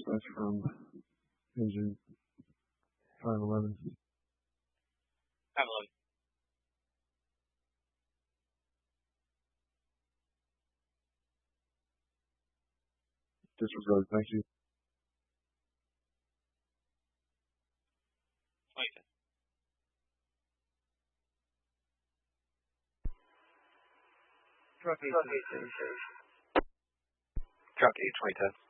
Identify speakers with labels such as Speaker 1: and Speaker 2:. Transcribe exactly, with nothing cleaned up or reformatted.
Speaker 1: That's from engine five eleven.
Speaker 2: five eleven.
Speaker 1: Disregard, thank you.
Speaker 2: twenty ten.
Speaker 3: Truck eight,
Speaker 2: Truck eight, twenty ten.